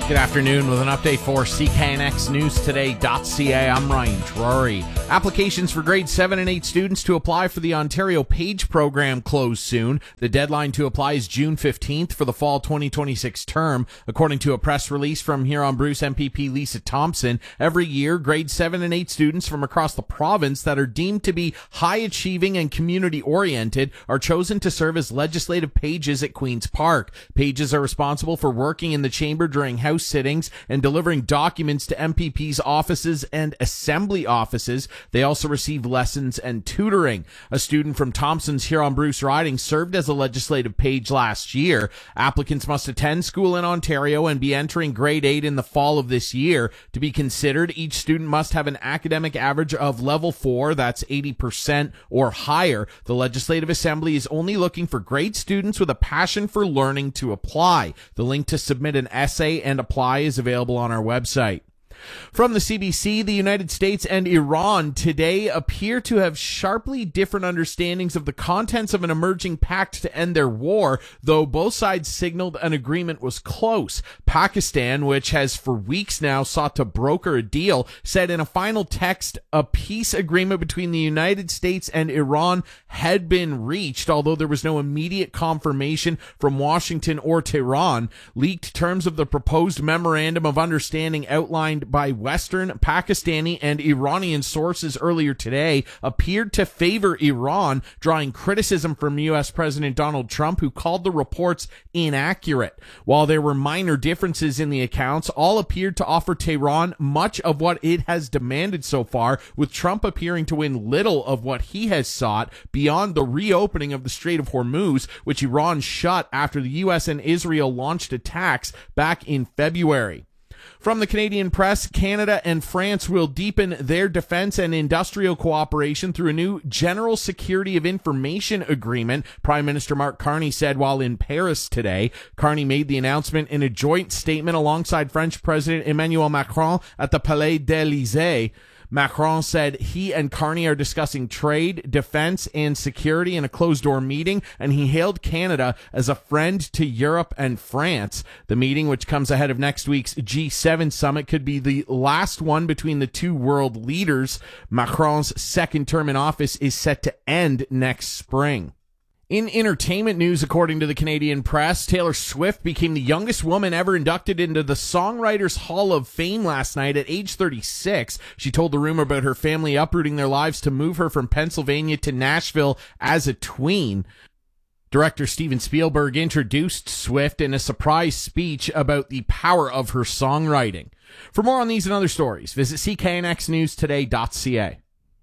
Good afternoon with an update for CKNXNewsToday.ca. I'm Ryan Drury. Applications for grade 7 and 8 students to apply for the Ontario PAGE program close soon. The deadline to apply is June 15th for the fall 2026 term. According to a press release from Huron Bruce MPP Lisa Thompson, every year grade 7 and 8 students from across the province that are deemed to be high achieving and community oriented are chosen to serve as legislative pages at Queen's Park. Pages are responsible for working in the chamber during House sittings and delivering documents to MPP's offices and assembly offices. They also receive lessons and tutoring. A student from Thompson's Huron Bruce riding served as a legislative page last year. Applicants must attend school in Ontario and be entering grade 8 in the fall of this year. To be considered, each student must have an academic average of level 4, that's 80% or higher. The Legislative Assembly is only looking for grade students with a passion for learning to apply. The link to submit an essay and apply is available on our website. From the CBC, the United States and Iran today appear to have sharply different understandings of the contents of an emerging pact to end their war, though both sides signaled an agreement was close. Pakistan, which has for weeks now sought to broker a deal, said in a final text a peace agreement between the United States and Iran had been reached, although there was no immediate confirmation from Washington or Tehran. Leaked terms of the proposed memorandum of understanding outlined by Western, Pakistani, and Iranian sources earlier today appeared to favor Iran, drawing criticism from U.S. President Donald Trump, who called the reports inaccurate. While there were minor differences in the accounts, all appeared to offer Tehran much of what it has demanded so far, with Trump appearing to win little of what he has sought beyond the reopening of the Strait of Hormuz, which Iran shut after the U.S. and Israel launched attacks back in February. From the Canadian press, Canada and France will deepen their defense and industrial cooperation through a new General Security of Information Agreement, Prime Minister Mark Carney said while in Paris today. Carney made the announcement in a joint statement alongside French President Emmanuel Macron at the Palais d'Elysée. Macron said he and Carney are discussing trade, defense, and security in a closed-door meeting, and he hailed Canada as a friend to Europe and France. The meeting, which comes ahead of next week's G7 summit, could be the last one between the two world leaders. Macron's second term in office is set to end next spring. In entertainment news, according to the Canadian press, Taylor Swift became the youngest woman ever inducted into the Songwriters Hall of Fame last night at age 36. She told the Room about her family uprooting their lives to move her from Pennsylvania to Nashville as a tween. Director Steven Spielberg introduced Swift in a surprise speech about the power of her songwriting. For more on these and other stories, visit CKNXNewsToday.ca.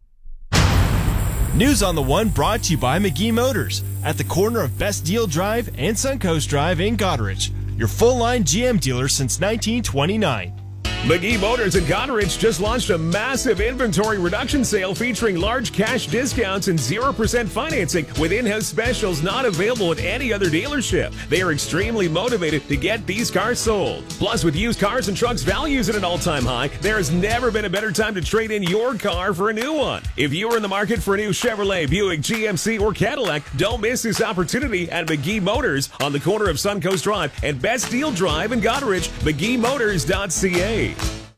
News on the One brought to you by McGee Motors at the corner of Best Deal Drive and Suncoast Drive in Goderich, your full-line GM dealer since 1929. McGee Motors in Goderich just launched a massive inventory reduction sale featuring large cash discounts and 0% financing with in-house specials not available at any other dealership. They are extremely motivated to get these cars sold. Plus, with used cars and trucks values at an all-time high, there has never been a better time to trade in your car for a new one. If you are in the market for a new Chevrolet, Buick, GMC, or Cadillac, don't miss this opportunity at McGee Motors on the corner of Suncoast Drive and Best Deal Drive in Goderich, McGeeMotors.ca.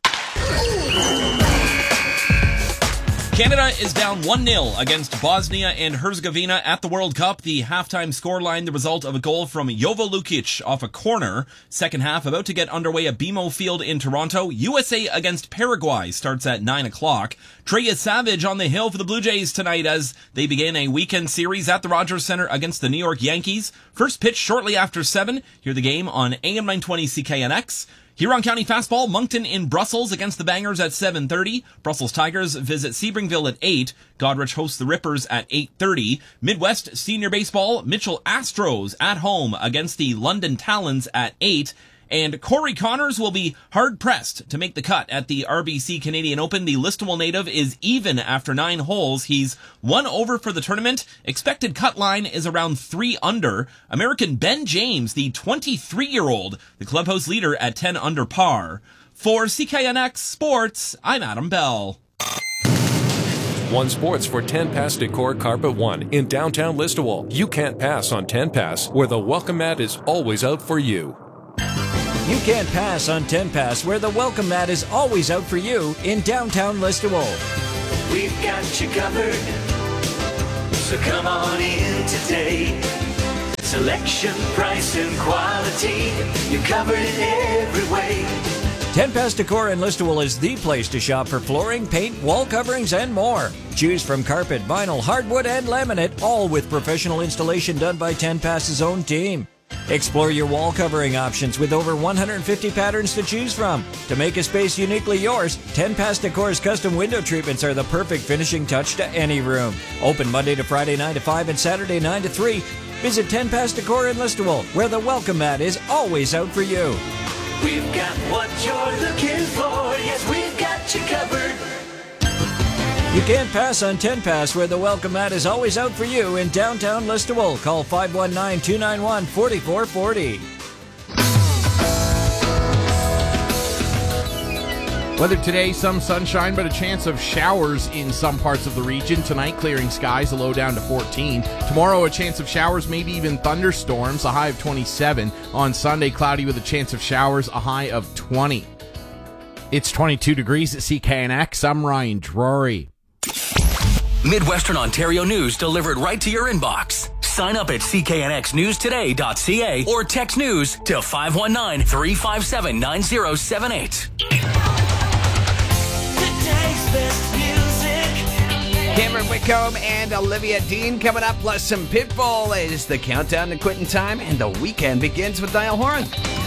Canada is down 1-0 against Bosnia and Herzegovina at the World Cup. The halftime scoreline, the result of a goal from Jovo Lukic off a corner. Second half about to get underway at BMO Field in Toronto. USA against Paraguay starts at 9 o'clock. Trey Savage on the hill for the Blue Jays tonight as they begin a weekend series at the Rogers Center against the New York Yankees. First pitch shortly after 7. Hear the game on AM 920 CKNX. Huron County Fastball, Moncton in Brussels against the Bangers at 7:30. Brussels Tigers visit Sebringville at 8. Goderich hosts the Rippers at 8:30. Midwest Senior Baseball, Mitchell Astros at home against the London Talons at 8. And Corey Connors will be hard-pressed to make the cut at the RBC Canadian Open. The Listowel native is even after 9 holes. He's 1 over for the tournament. Expected cut line is around 3 under. American Ben James, the 23-year-old, the clubhouse leader at 10 under par. For CKNX Sports, I'm Adam Bell. One Sports for 10 Pass Decor Carpet One in downtown Listowel. You can't pass on 10 Pass, where the welcome mat is always out for you. You can't pass on 10 Pass, where the welcome mat is always out for you in downtown Listowel. We've got you covered, so come on in today. Selection, price, and quality, you're covered in every way. 10 Pass Decor in Listowel is the place to shop for flooring, paint, wall coverings, and more. Choose from carpet, vinyl, hardwood, and laminate, all with professional installation done by 10 Pass's own team. Explore your wall covering options with over 150 patterns to choose from. To make a space uniquely yours, 10 Pass Decor's custom window treatments are the perfect finishing touch to any room. Open Monday to Friday 9 to 5 and Saturday 9 to 3. Visit 10 Pass Decor in Listowel, where the welcome mat is always out for you. We've got what you're looking for. Yes, we've got you covered. You can't pass on 10 Pass, where the welcome mat is always out for you in downtown Listowel. Call 519-291-4440. Weather today, some sunshine, but a chance of showers in some parts of the region. Tonight, clearing skies, a low down to 14. Tomorrow, a chance of showers, maybe even thunderstorms, a high of 27. On Sunday, cloudy with a chance of showers, a high of 20. It's 22 degrees at CKNX. I'm Ryan Drury. Midwestern Ontario news delivered right to your inbox. Sign up at cknxnewstoday.ca or text news to 519-357-9078. Today's best music. Cameron Whitcomb and Olivia Dean coming up, plus some Pitbull as the countdown to quitting time, and the weekend begins with Niall Horan.